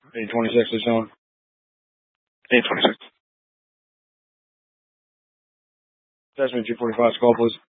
826 is on. 826. Attachment 245, call please.